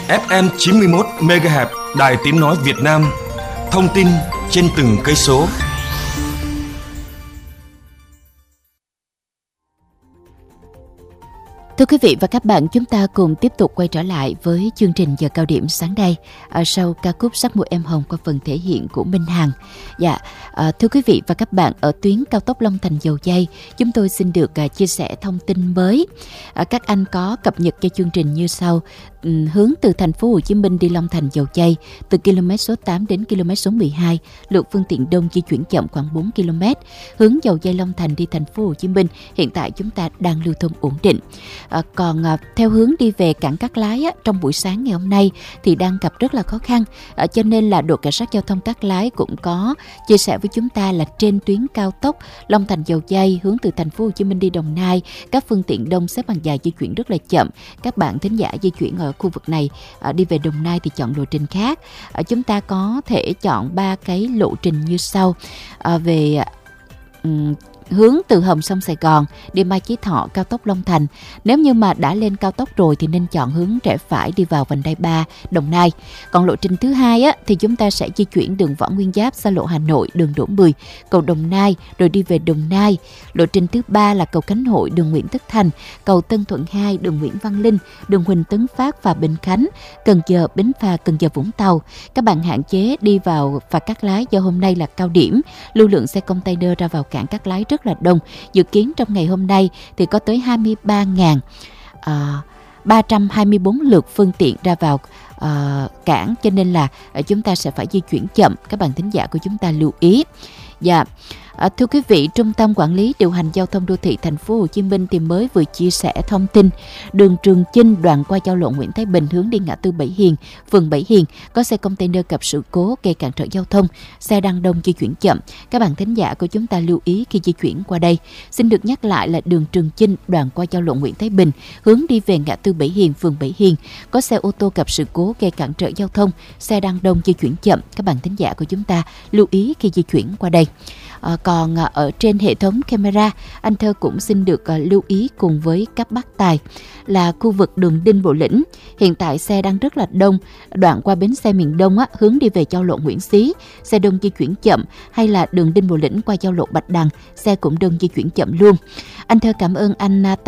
FM 91 MHz Đài Tiếng nói Việt Nam. Thông tin trên từng cây số. Thưa quý vị và các bạn, chúng ta cùng tiếp tục quay trở lại với chương trình giờ cao điểm sáng nay. Sau ca khúc Sắc Mùi Em Hồng qua phần thể hiện của Minh Hằng. Thưa quý vị và các bạn, ở tuyến cao tốc Long Thành - Dầu Giây, chúng tôi xin được chia sẻ thông tin mới. Các anh có cập nhật cho chương trình như sau. Hướng từ thành phố Hồ Chí Minh đi Long Thành - Dầu Giây, từ km số 8 đến km số 12, lượng phương tiện đông di chuyển chậm khoảng 4 km. Hướng Dầu Giây - Long Thành đi thành phố Hồ Chí Minh, hiện tại chúng ta đang lưu thông ổn định. Còn theo hướng đi về cảng Cát Lái trong buổi sáng ngày hôm nay thì đang gặp rất là khó khăn, cho nên là đội cảnh sát giao thông Cát Lái cũng có chia sẻ với chúng ta là trên tuyến cao tốc Long Thành - Dầu Giây hướng từ thành phố Hồ Chí Minh đi Đồng Nai, các phương tiện đông xếp hàng dài di chuyển rất là chậm. Các bạn thính giả di chuyển ở khu vực này đi về Đồng Nai thì chọn lộ trình khác. Chúng ta có thể chọn 3 cái lộ trình như sau. Về hướng từ Hầm Sông Sài Gòn đi Mai Chí Thọ, cao tốc Long Thành. Nếu như mà đã lên cao tốc rồi thì nên chọn hướng rẽ phải đi vào vành đai 3 Đồng Nai. Còn lộ trình thứ hai thì chúng ta sẽ di chuyển đường Võ Nguyên Giáp, xa lộ Hà Nội, đường Đỗ Mười, cầu Đồng Nai rồi đi về Đồng Nai. Lộ trình thứ ba là cầu Khánh Hội, đường Nguyễn Tất Thành, cầu Tân Thuận 2, đường Nguyễn Văn Linh, đường Huỳnh Tấn Phát và Bình Khánh, Cần Giờ, Bến Phà, Cần Giờ, Vũng Tàu. Các bạn hạn chế đi vào phà Cát Lái do hôm nay là cao điểm, lưu lượng xe container ra vào cảng Cát Lái rất là đông. Dự kiến trong ngày hôm nay thì có tới 23.324 lượt phương tiện ra vào cảng, cho nên là chúng ta sẽ phải di chuyển chậm. Các bạn thính giả của chúng ta lưu ý. Thưa quý vị, Trung tâm Quản lý Điều hành Giao thông Đô thị Thành phố Hồ Chí Minh thì mới vừa chia sẻ thông tin đường Trường Chinh đoạn qua giao lộ Nguyễn Thái Bình hướng đi ngã tư Bảy Hiền, phường Bảy Hiền có xe container gặp sự cố gây cản trở giao thông, xe đang đông di chuyển chậm. Các bạn thính giả của chúng ta lưu ý khi di chuyển qua đây. Xin được nhắc lại là đường Trường Chinh đoạn qua giao lộ Nguyễn Thái Bình hướng đi về ngã tư Bảy Hiền, phường Bảy Hiền có xe ô tô gặp sự cố gây cản trở giao thông, xe đang đông di chuyển chậm. Các bạn thính giả của chúng ta lưu ý khi di chuyển qua đây. Còn ở trên hệ thống camera, anh Thơ cũng xin được lưu ý cùng với các bác tài là khu vực đường Đinh Bộ Lĩnh. Hiện tại xe đang rất là đông, đoạn qua bến xe miền Đông hướng đi về giao lộ Nguyễn Xí, xe đông di chuyển chậm, hay là đường Đinh Bộ Lĩnh qua giao lộ Bạch Đằng, xe cũng đông di chuyển chậm luôn. Anh Thơ cảm ơn anh